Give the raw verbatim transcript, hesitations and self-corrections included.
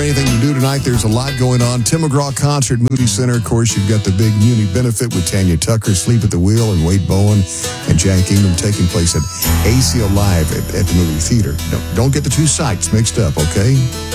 anything to do tonight, there's a lot going on. Tim McGraw concert, Moody Center. Of course, you've got the big Muni benefit with Tanya Tucker, Sleep at the Wheel, and Wade Bowen and Jack Ingram taking place at A C L Live at, at the movie theater. No, don't get the two sites mixed up, okay?